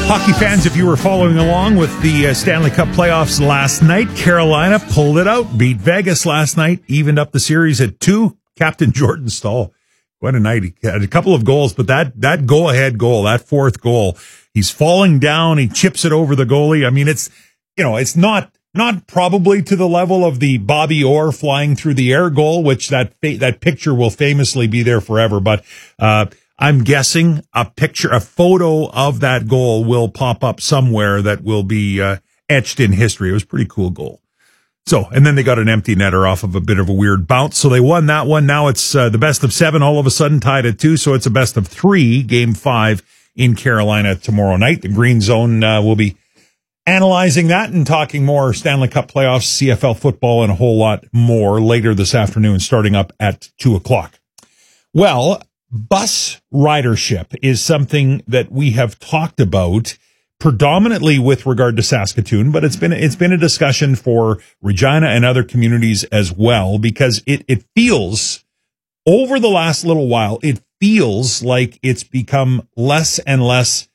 Hockey fans, if you were following along with the Stanley Cup playoffs last night, Carolina pulled it out, beat Vegas last night, evened up the series at 2. Captain Jordan Staal, what a night. He had a couple of goals, but that go-ahead goal, that fourth goal, he's falling down, he chips it over the goalie. I mean, it's not probably to the level of the Bobby Orr flying through the air goal, which that picture will famously be there forever, but I'm guessing a photo of that goal will pop up somewhere that will be etched in history. It was a pretty cool goal. So, and then they got an empty netter off of a bit of a weird bounce. So they won that one. Now it's the best of 7 all of a sudden tied at 2. So it's a best of 3, game 5 in Carolina tomorrow night. The Green Zone will be analyzing that and talking more Stanley Cup playoffs, CFL football, and a whole lot more later this afternoon, starting up at 2:00. Well, bus ridership is something that we have talked about predominantly with regard to Saskatoon, but it's been a discussion for Regina and other communities as well, because it feels over the last little while, it feels like it's become less and less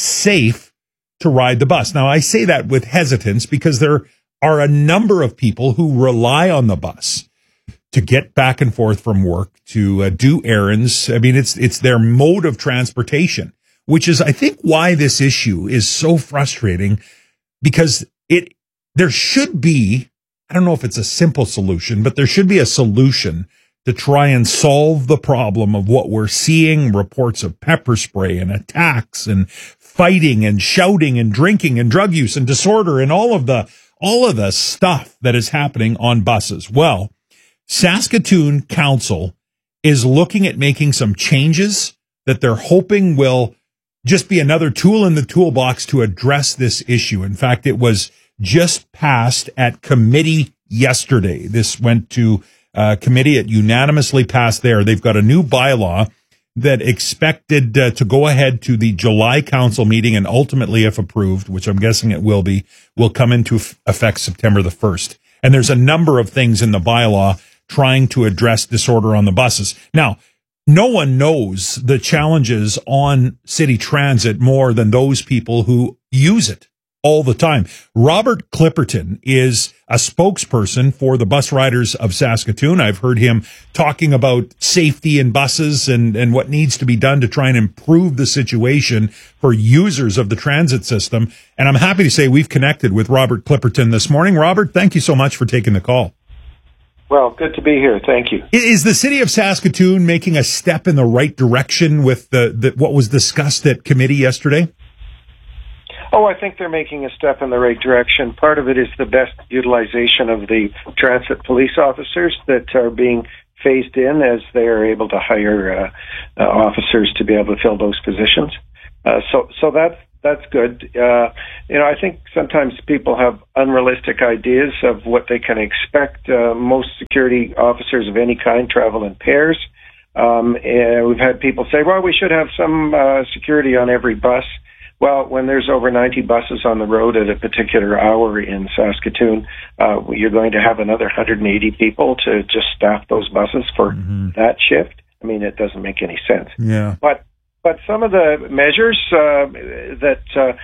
safe to ride the bus. Now, I say that with hesitance because there are a number of people who rely on the bus to get back and forth from work, to do errands. I mean, it's their mode of transportation, which is, I think, why this issue is so frustrating, because there should be, I don't know if it's a simple solution, but there should be a solution to try and solve the problem of what we're seeing, reports of pepper spray and attacks and fighting and shouting and drinking and drug use and disorder and all of the stuff that is happening on buses. Well, Saskatoon Council is looking at making some changes that they're hoping will just be another tool in the toolbox to address this issue. In fact, it was just passed at committee yesterday. This went to committee. It unanimously passed there. They've got a new bylaw that expected to go ahead to the July council meeting, and ultimately, if approved, which I'm guessing it will be, will come into effect September the 1st. And there's a number of things in the bylaw trying to address disorder on the buses. Now, no one knows the challenges on city transit more than those people who use it all the time. Robert Clipperton is a spokesperson for the bus riders of Saskatoon. I've heard him talking about safety in buses and what needs to be done to try and improve the situation for users of the transit system. And I'm happy to say we've connected with Robert Clipperton this morning. Robert, thank you so much for taking the call. Well, good to be here. Thank you. Is the city of Saskatoon making a step in the right direction with what was discussed at committee yesterday? Oh, I think they're making a step in the right direction. Part of it is the best utilization of the transit police officers that are being phased in as they are able to hire officers to be able to fill those positions. So that's good. I think sometimes people have unrealistic ideas of what they can expect. Most security officers of any kind travel in pairs. And we've had people say, well, we should have some security on every bus. Well, when there's over 90 buses on the road at a particular hour in Saskatoon, you're going to have another 180 people to just staff those buses for that shift. I mean, it doesn't make any sense. Yeah. But some of the measures that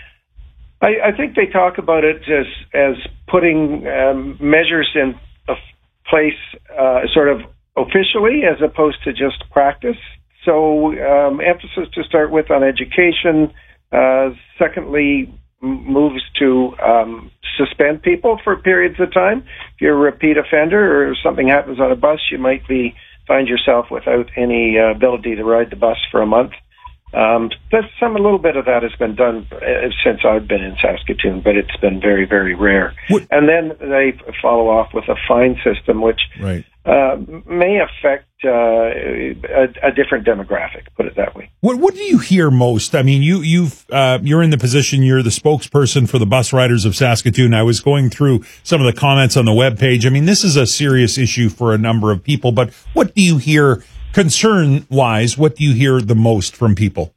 I think they talk about it as putting measures in place sort of officially as opposed to just practice. So emphasis to start with on education. Secondly, moves to suspend people for periods of time. If you're a repeat offender or something happens on a bus, you might find yourself without any ability to ride the bus for a month. A little bit of that has been done since I've been in Saskatoon, but it's been very, very rare. And then they follow off with a fine system, which may affect a different demographic, put it that way. What do you hear most? I mean, you're in the position, you're the spokesperson for the bus riders of Saskatoon. I was going through some of the comments on the webpage. I mean, this is a serious issue for a number of people, but what do you hear concern-wise? What do you hear the most from people?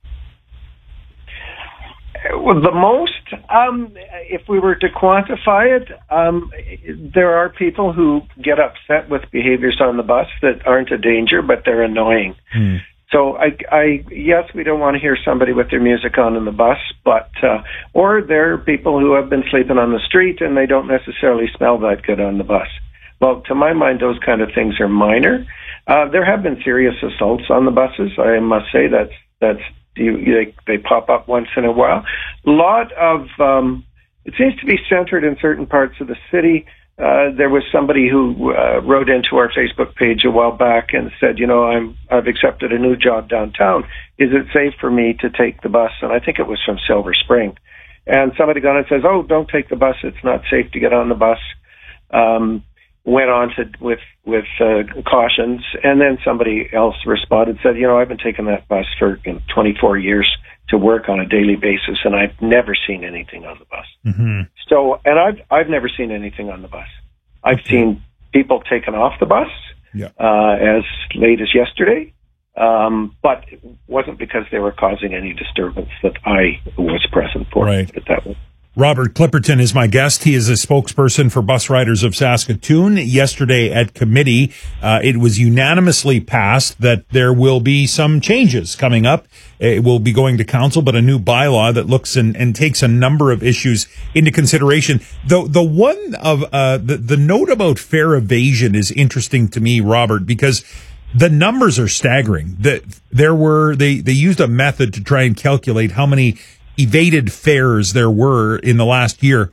Well, the most, if we were to quantify it, there are people who get upset with behaviors on the bus that aren't a danger, but they're annoying. So yes, we don't want to hear somebody with their music on in the bus, but, or there are people who have been sleeping on the street and they don't necessarily smell that good on the bus. Well, to my mind, those kind of things are minor. There have been serious assaults on the buses. I must say they pop up once in a while. A lot of, it seems to be centered in certain parts of the city. There was somebody who wrote into our Facebook page a while back and said, I've accepted a new job downtown. Is it safe for me to take the bus? And I think it was from Silver Spring. And somebody got on and says, oh, don't take the bus. It's not safe to get on the bus. Went on with cautions. And then somebody else responded, said, I've been taking that bus for 24 years to work on a daily basis, and I've never seen anything on the bus. Mm-hmm. So, and I've never seen anything on the bus. I've seen people taken off the bus as late as yesterday, but it wasn't because they were causing any disturbance that I was present for. Right. But that was. Robert Clipperton is my guest. He is a spokesperson for Bus Riders of Saskatoon. Yesterday at committee, it was unanimously passed that there will be some changes coming up. It will be going to council, but a new bylaw that looks and takes a number of issues into consideration. The one of the note about fare evasion is interesting to me, Robert, because the numbers are staggering. They used a method to try and calculate how many evaded fares there were in the last year.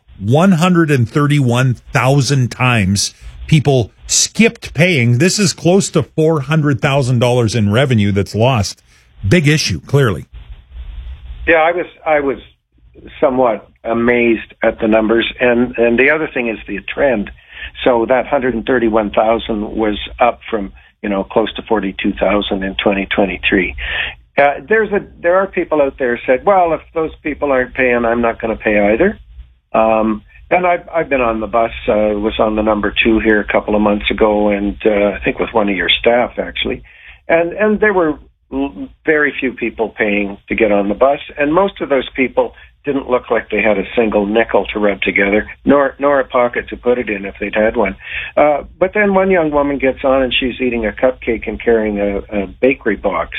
131,000 times people skipped paying. This is close to $400,000 in revenue that's lost. Big issue, clearly. Yeah, I was somewhat amazed at the numbers, and the other thing is the trend. So that 131,000 was up from close to 42,000 in 2023. There are people out there who said, well, if those people aren't paying, I'm not going to pay either. And I've been on the bus, was on the number 2 here a couple of months ago, and I think with one of your staff actually, and there were very few people paying to get on the bus, and most of those people didn't look like they had a single nickel to rub together, nor a pocket to put it in if they'd had one. But then one young woman gets on and she's eating a cupcake and carrying a bakery box.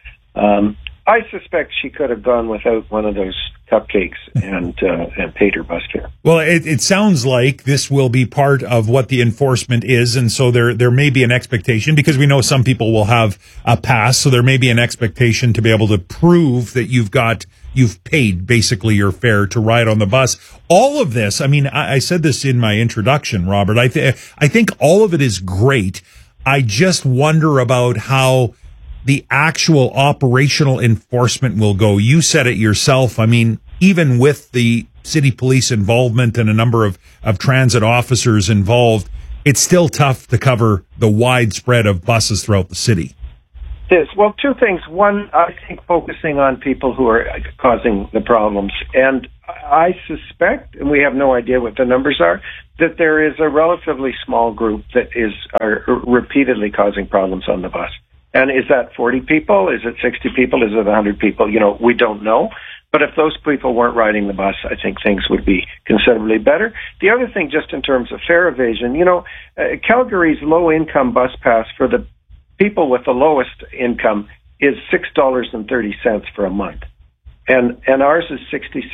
I suspect she could have gone without one of those cupcakes and paid her bus fare. Well, it sounds like this will be part of what the enforcement is, and so there may be an expectation, because we know some people will have a pass, so there may be an expectation to be able to prove that you've paid basically your fare to ride on the bus. All of this, I mean, I said this in my introduction, Robert, I think all of it is great. I just wonder about how the actual operational enforcement will go. You said it yourself. I mean, even with the city police involvement and a number of transit officers involved, it's still tough to cover the widespread of buses throughout the city. It is. Well, two things. One, I think focusing on people who are causing the problems. And I suspect, and we have no idea what the numbers are, that there is a relatively small group that are repeatedly causing problems on the bus. And is that 40 people? Is it 60 people? Is it 100 people? We don't know. But if those people weren't riding the bus, I think things would be considerably better. The other thing, just in terms of fare evasion, Calgary's low-income bus pass for the people with the lowest income is $6.30 for a month. And ours is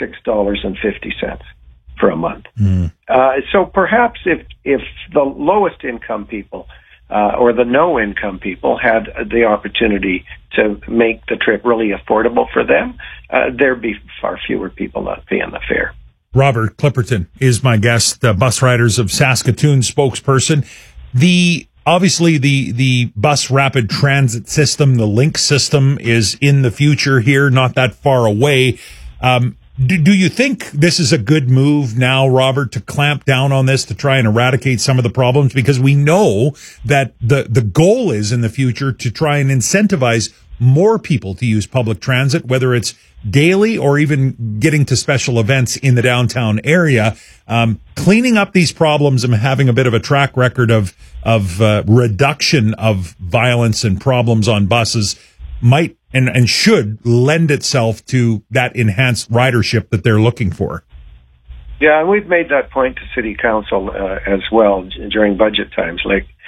$66.50 for a month. Mm. So perhaps if the lowest income people or the no-income people had the opportunity to make the trip really affordable for them, there'd be far fewer people not paying the fare. Robert Clipperton is my guest, Bus Riders of Saskatoon spokesperson. Obviously, the bus rapid transit system, the LINK system, is in the future here, not that far away. Do you think this is a good move now, Robert, to clamp down on this, to try and eradicate some of the problems? Because we know that the goal is in the future to try and incentivize more people to use public transit, whether it's daily or even getting to special events in the downtown area. Cleaning up these problems and having a bit of a track record of reduction of violence and problems on buses might and should lend itself to that enhanced ridership that they're looking for. Yeah, and we've made that point to City Council as well during budget times. Like,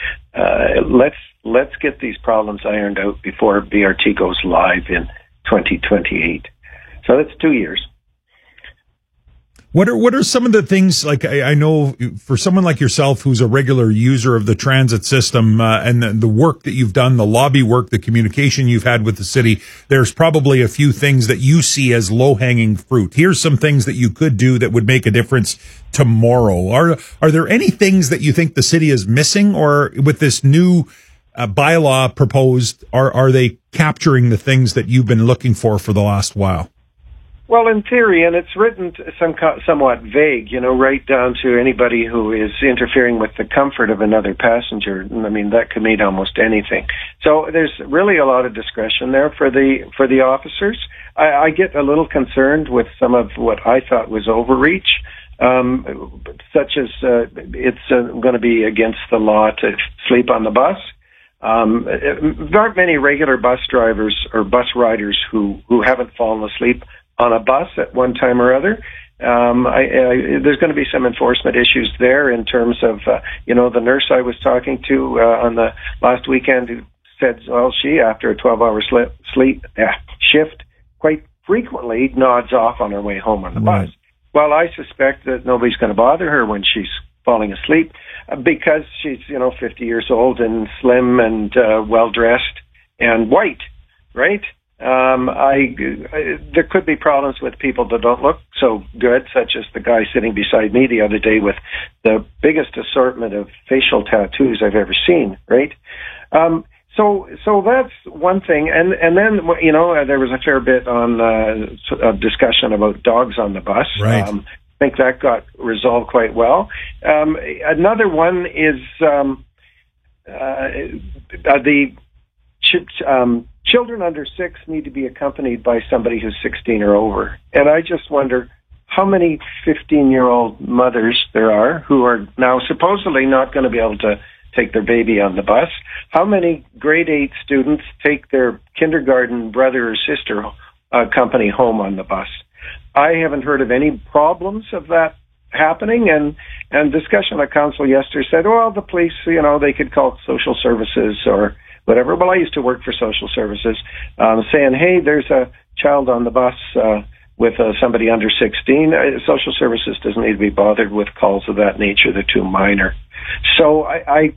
Let's get these problems ironed out before BRT goes live in 2028. So that's 2 years. What are some of the things, like I know for someone like yourself who's a regular user of the transit system and the work that you've done, the lobby work, the communication you've had with the city, there's probably a few things that you see as low-hanging fruit. Here's some things that you could do that would make a difference tomorrow. Are there any things that you think the city is missing, or with this new bylaw proposed, are they capturing the things that you've been looking for the last while? Well, in theory, and it's written somewhat vague, right down to anybody who is interfering with the comfort of another passenger. I mean, that could mean almost anything. So there's really a lot of discretion there for the officers. I get a little concerned with some of what I thought was overreach, such as it's going to be against the law to sleep on the bus. There aren't many regular bus drivers or bus riders who haven't fallen asleep on a bus at one time or other. There's going to be some enforcement issues there in terms of, the nurse I was talking to on the last weekend who said, well, she, after a 12-hour shift, quite frequently nods off on her way home on the bus. Well, I suspect that nobody's going to bother her when she's falling asleep because she's, 50 years old and slim and well-dressed and white, right? There could be problems with people that don't look so good, such as the guy sitting beside me the other day with the biggest assortment of facial tattoos I've ever seen, right? So that's one thing. And then, there was a fair bit on discussion about dogs on the bus. Right. I think that got resolved quite well. Another one is children under 6 need to be accompanied by somebody who's 16 or over. And I just wonder how many 15-year-old mothers there are who are now supposedly not going to be able to take their baby on the bus. How many grade 8 students take their kindergarten brother or sister company home on the bus? I haven't heard of any problems of that happening, and discussion at council yesterday said, well, the police, they could call social services or whatever. Well, I used to work for social services, saying, hey, there's a child on the bus with somebody under 16. Social services doesn't need to be bothered with calls of that nature. They're too minor. So I'm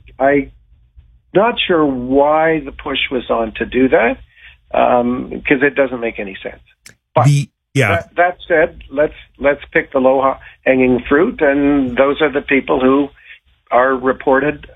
not sure why the push was on to do that, because it doesn't make any sense. But that said, let's pick the low-hanging fruit, and those are the people who are reported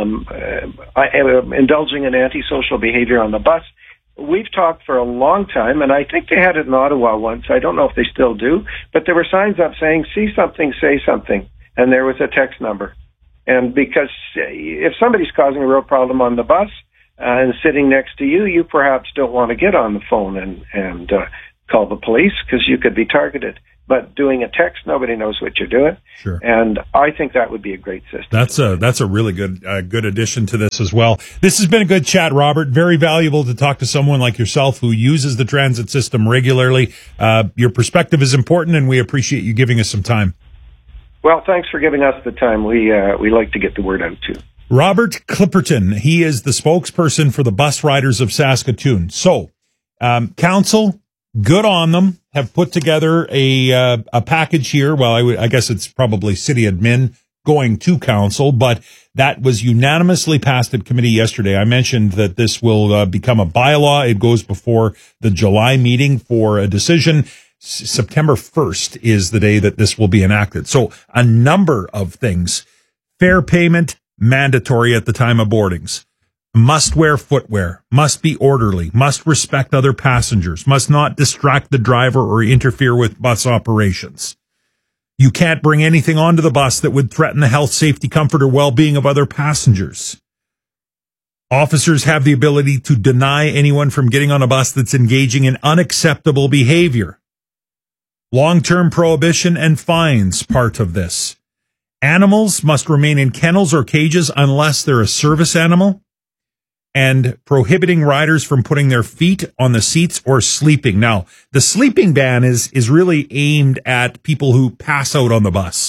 indulging in antisocial behavior on the bus. We've talked for a long time, and I think they had it in Ottawa once. I don't know if they still do, but there were signs up saying, see something, say something, and there was a text number. And because if somebody's causing a real problem on the bus and sitting next to you, you perhaps don't want to get on the phone and call the police because you could be targeted. But doing a text, nobody knows what you're doing. Sure. And I think that would be a great system. That's a really good addition to this as well. This has been a good chat, Robert. Very valuable to talk to someone like yourself who uses the transit system regularly. Your perspective is important, and we appreciate you giving us some time. Well, thanks for giving us the time. We like to get the word out too. Robert Clipperton, he is the spokesperson for the Bus Riders of Saskatoon. So, council, good on them, have put together a package here. Well, I guess it's probably city admin going to council, but that was unanimously passed at committee yesterday. I mentioned that this will become a bylaw. It goes before the July meeting for a decision. September 1st is the day that this will be enacted. So a number of things. Fare payment, mandatory at the time of boardings. Must wear footwear, must be orderly, must respect other passengers, must not distract the driver or interfere with bus operations. You can't bring anything onto the bus that would threaten the health, safety, comfort, or well-being of other passengers. Officers have the ability to deny anyone from getting on a bus that's engaging in unacceptable behavior. Long-term prohibition and fines, part of this. Animals must remain in kennels or cages unless they're a service animal. And prohibiting riders from putting their feet on the seats or sleeping. Now, the sleeping ban is really aimed at people who pass out on the bus.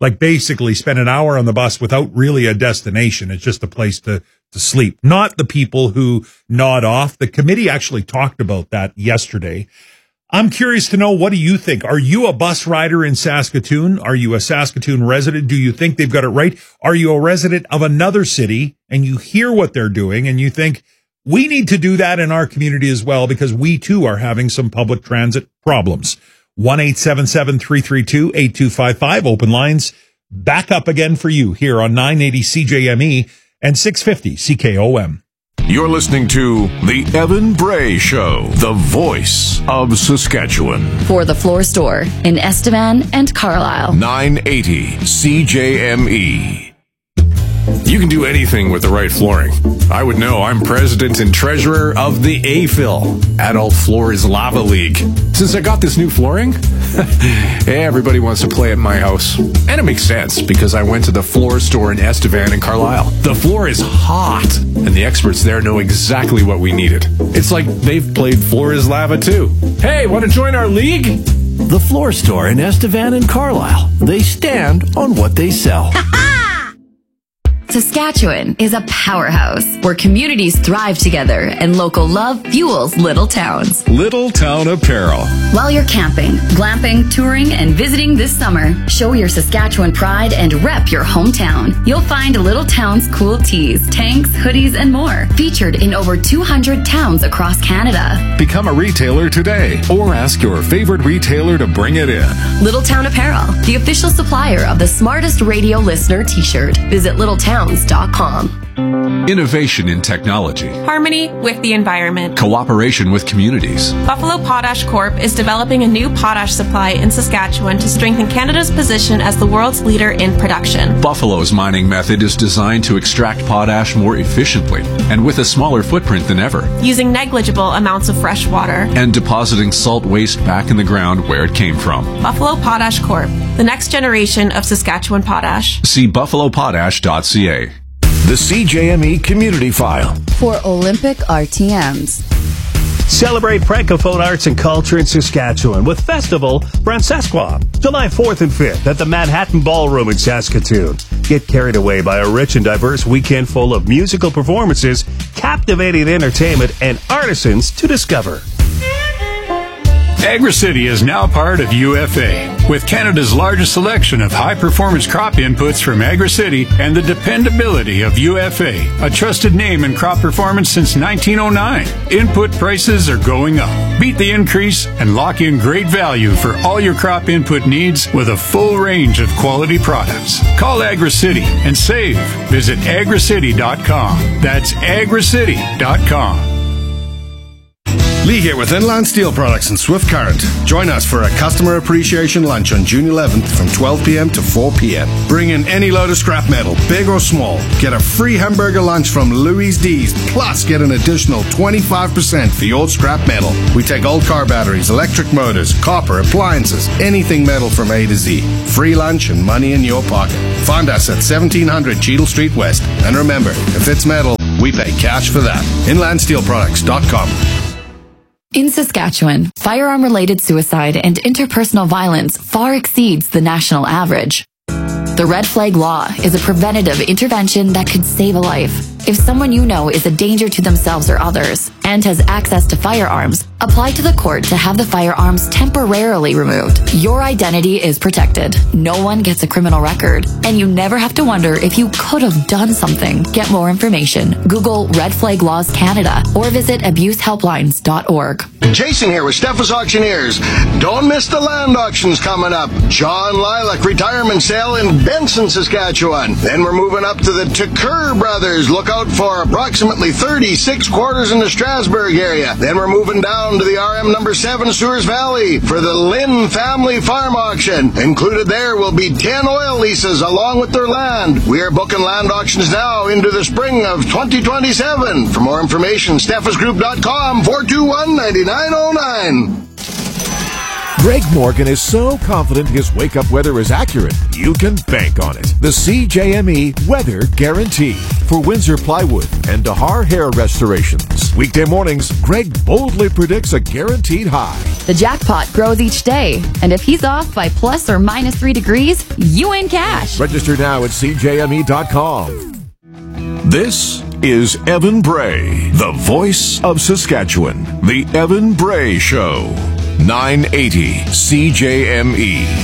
like basically spend an hour on the bus without really a destination. It's just a place to sleep. Not the people who nod off. The committee actually talked about that yesterday. I'm curious to know, what do you think? Are you a bus rider in Saskatoon? Are you a Saskatoon resident? Do you think they've got it right? Are you a resident of another city and you hear what they're doing and you think we need to do that in our community as well because we too are having some public transit problems? 1-877-332-8255. Open lines back up again for you here on 980 CJME and 650 CKOM. You're listening to The Evan Bray Show, the voice of Saskatchewan. For the Floor Store in Estevan and Carlisle. 980 CJME. You can do anything with the right flooring. I would know. I'm president and treasurer of the AFIL, Adult Floors Lava League. Since I got this new flooring, everybody wants to play at my house. And it makes sense because I went to the Floor Store in Estevan and Carlisle. The floor is hot, and the experts there know exactly what we needed. It's like they've played Floor is Lava too. Hey, want to join our league? The Floor Store in Estevan and Carlisle. They stand on what they sell. Saskatchewan is a powerhouse where communities thrive together and local love fuels little towns. Little Town Apparel. While you're camping, glamping, touring, and visiting this summer, show your Saskatchewan pride and rep your hometown. You'll find Little Town's cool tees, tanks, hoodies, and more, featured in over 200 towns across Canada. Become a retailer today or ask your favorite retailer to bring it in. Little Town Apparel, the official supplier of the smartest radio listener t-shirt. Visit littletowns.com. Innovation in technology. Harmony with the environment. Cooperation with communities. Buffalo Potash Corp. is developing a new potash supply in Saskatchewan to strengthen Canada's position as the world's leader in production. Buffalo's mining method is designed to extract potash more efficiently and with a smaller footprint than ever. Using negligible amounts of fresh water. And depositing salt waste back in the ground where it came from. Buffalo Potash Corp. The next generation of Saskatchewan potash. See buffalopotash.ca. The CJME Community File. For Olympic RTMs. Celebrate Francophone arts and culture in Saskatchewan with Festival Francescois, July 4th and 5th at the Manhattan Ballroom in Saskatoon. Get carried away by a rich and diverse weekend full of musical performances, captivating entertainment, and artisans to discover. AgriCity is now part of UFA. With Canada's largest selection of high-performance crop inputs from AgriCity and the dependability of UFA, a trusted name in crop performance since 1909. Input prices are going up. Beat the increase and lock in great value for all your crop input needs with a full range of quality products. Call AgriCity and save. Visit agricity.com. That's agricity.com. Lee here with Inland Steel Products and Swift Current. Join us for a customer appreciation lunch on June 11th from 12 p.m. to 4 p.m. Bring in any load of scrap metal, big or small. Get a free hamburger lunch from Louis D's, plus get an additional 25% for your scrap metal. We take old car batteries, electric motors, copper, appliances, anything metal from A to Z. Free lunch and money in your pocket. Find us at 1700 Cheadle Street West. And remember, if it's metal, we pay cash for that. InlandSteelProducts.com. In Saskatchewan, firearm-related suicide and interpersonal violence far exceeds the national average. The Red Flag Law is a preventative intervention that could save a life. If someone you know is a danger to themselves or others and has access to firearms, apply to the court to have the firearms temporarily removed. Your identity is protected. No one gets a criminal record, and you never have to wonder if you could have done something. Get more information. Google Red Flag Laws Canada or visit abusehelplines.org. Jason here with Steffes Auctioneers. Don't miss the land auctions coming up. John Lilac retirement sale in Benson, Saskatchewan. Then we're moving up to the Tucker Brothers. Look out for approximately 36 quarters in the Strasbourg area. Then we're moving down to the RM number 7 Sewers Valley for the Lynn Family Farm Auction. Included there will be 10 oil leases along with their land. We are booking land auctions now into the spring of 2027. For more information, steffesgroup.com 421-9909. Greg Morgan is so confident his wake-up weather is accurate, you can bank on it. The CJME Weather Guarantee for Windsor Plywood and Dahar Hair Restorations. Weekday mornings, Greg boldly predicts a guaranteed high. The jackpot grows each day, and if he's off by plus or minus 3 degrees, you win cash. Register now at CJME.com. This is Evan Bray, the voice of Saskatchewan. The Evan Bray Show. 980 CJME.